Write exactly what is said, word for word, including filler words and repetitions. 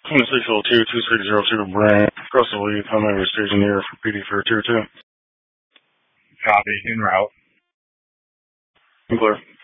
Unofficial two two six zero two Brand. Russell Lee, Commander Station here for P D for Tier two. Copy, en route. Clear.